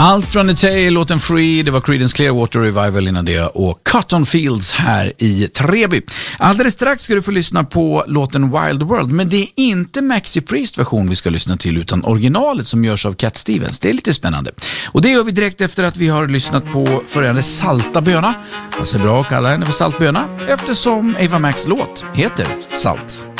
Alternate, låten Free, det var Creedence Clearwater Revival innan det och Cotton Fields här i Treby. Alldeles strax ska du få lyssna på låten Wild World, men det är inte Maxi Priest version vi ska lyssna till utan originalet som görs av Cat Stevens. Det är lite spännande. Och det gör vi direkt efter att vi har lyssnat på följande Salta böna. Passar bra att kalla henne för Saltböna eftersom Ava Max låt heter Salt.